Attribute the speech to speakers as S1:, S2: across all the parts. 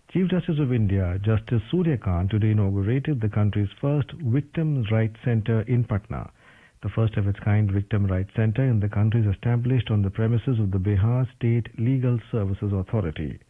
S1: Chief Justice of India, Justice Surya Kant, today inaugurated the country's first Victim Rights Centre in Patna. The first of its kind Victim Rights Centre in the country is established on the premises of the Bihar State Legal Services Authority.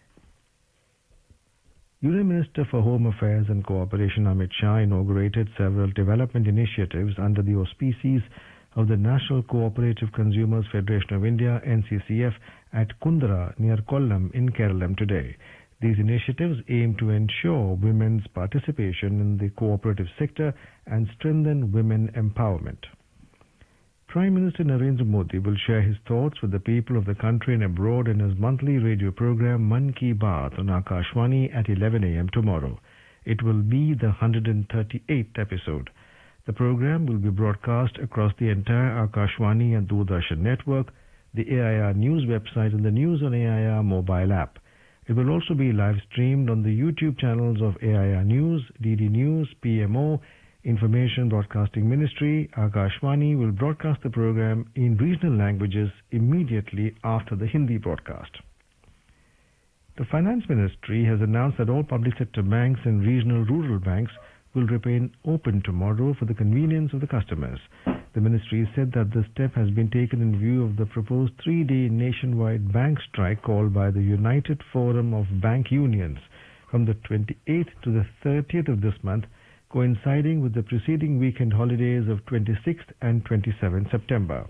S1: Union Minister for Home Affairs and Cooperation Amit Shah inaugurated several development initiatives under the auspices of the National Cooperative Consumers Federation of India (NCCF) at Kundra near Kollam in Kerala today. These initiatives aim to ensure women's participation in the cooperative sector and strengthen women empowerment. Prime Minister Narendra Modi will share his thoughts with the people of the country and abroad in his monthly radio program Mann Ki Baat on Akashvani at 11 a.m. tomorrow. It will be the 138th episode. The program will be broadcast across the entire Akashvani and Doordarshan network, the AIR News website and the News on AIR mobile app. It will also be live streamed on the YouTube channels of AIR News, DD News, PMO, Information Broadcasting Ministry. Akashvani will broadcast the program in regional languages immediately after the Hindi broadcast. The Finance Ministry has announced that all public sector banks and regional rural banks will remain open tomorrow for the convenience of the customers. The ministry said that the step has been taken in view of the proposed 3-day nationwide bank strike called by the United Forum of Bank Unions from the 28th to the 30th of this month, coinciding with the preceding weekend holidays of 26th and 27th September.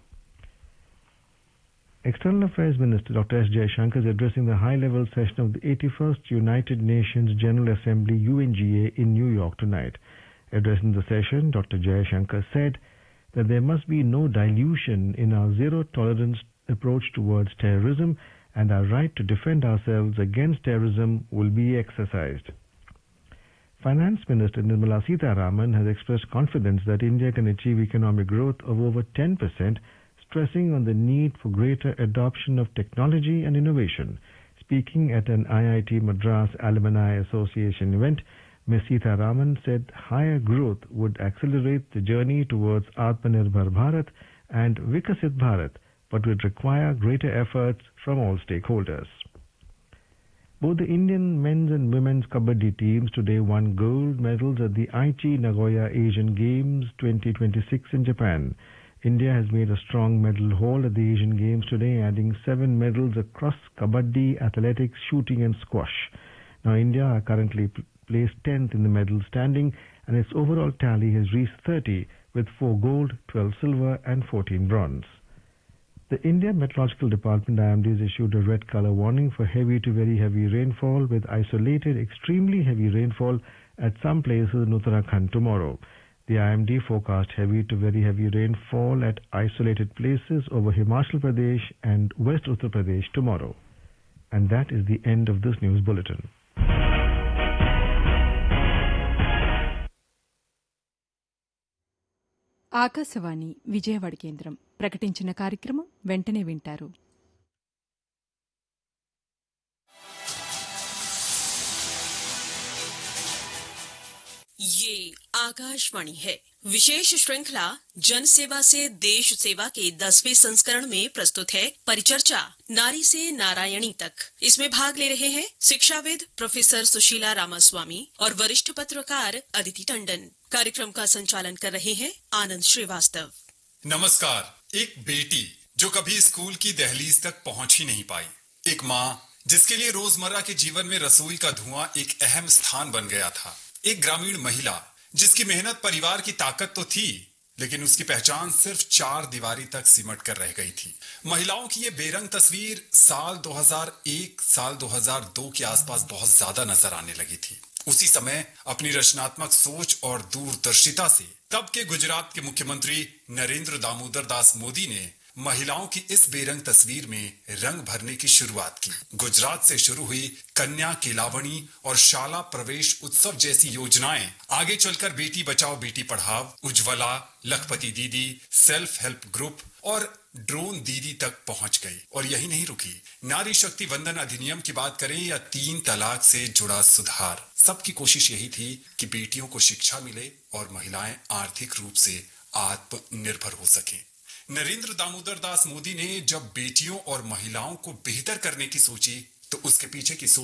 S1: External Affairs Minister Dr. S. Jaishankar is addressing the high-level session of the 81st United Nations General Assembly UNGA in New York tonight. Addressing the session, Dr. Jaishankar said that there must be no dilution in our zero-tolerance approach towards terrorism, and our right to defend ourselves against terrorism will be exercised. Finance Minister Nirmala Sitharaman has expressed confidence that India can achieve economic growth of over 10%, stressing on the need for greater adoption of technology and innovation. Speaking at an IIT Madras Alumni Association event, Ms. Sitharaman said higher growth would accelerate the journey towards Atmanirbhar Bharat and Vikasit Bharat, but would require greater efforts from all stakeholders. Both the Indian men's and women's kabaddi teams today won gold medals at the Aichi Nagoya Asian Games 2026 in Japan. India has made a strong medal haul at the Asian Games today, adding 7 medals across kabaddi, athletics, shooting and squash. Now India are currently placed 10th in the medal standing, and its overall tally has reached 30 with 4 gold, 12 silver and 14 bronze. The India Meteorological Department IMD has issued a red color warning for heavy to very heavy rainfall with isolated extremely heavy rainfall at some places in Uttarakhand tomorrow. The IMD forecast heavy to very heavy rainfall at isolated places over Himachal Pradesh and West Uttar Pradesh tomorrow. And that is the end of this news bulletin.
S2: Akashvani Vijayawada కేంద్రం ప్రకటించిన కార్యక్రమం వెంటనే వింటారు.
S3: ये आकाशवाणी है। विशेष श्रृंखला जन सेवा से देश सेवा के 10वें संस्करण में प्रस्तुत है परिचर्चा नारी से नारायणी तक। इसमें भाग ले रहे हैं शिक्षाविद प्रोफेसर सुशीला रामास्वामी और वरिष्ठ पत्रकार अदिति टंडन। कार्यक्रम का संचालन कर रहे हैं आनंद श्रीवास्तव।
S4: नमस्कार। एक बेटी जो कभी स्कूल की दहलीज तक पहुंच ही नहीं पाई, एक माँ जिसके लिए रोजमर्रा के जीवन में रसोई का धुआं एक अहम स्थान बन गया था, एक ग्रामीण महिला जिसकी मेहनत परिवार की ताकत तो थी, लेकिन उसकी पहचान सिर्फ 4 दीवारी तक सिमट कर रह गई थी। महिलाओं की ये बेरंग तस्वीर साल 2001, साल 2002 के आसपास बहुत ज्यादा नजर आने लगी थी। उसी समय अपनी रचनात्मक सोच और दूरदर्शिता से तब के गुजरात के मुख्यमंत्री नरेंद्र दामोदर दास मोदी ने महिलाओं की इस बेरंग तस्वीर में रंग भरने की शुरुआत की। गुजरात से शुरू हुई कन्या केलावणी और शाला प्रवेश उत्सव जैसी योजनाएं आगे चलकर बेटी बचाओ बेटी पढ़ाओ, उज्ज्वला, लखपति दीदी, सेल्फ हेल्प ग्रुप और ड्रोन दीदी तक पहुंच गई। और यही नहीं रुकी, नारी शक्ति वंदन अधिनियम की बात करें या 3 तलाक से जुड़ा सुधार, सबकी कोशिश यही थी कि बेटियों को शिक्षा मिले और महिलाएं आर्थिक रूप से आत्मनिर्भर हो सकें। नरेंद्र दामोदर दास मोदी ने जब बेटियों और महिलाओं को बेहतर करने की सोची, तो उसके पीछे की सोच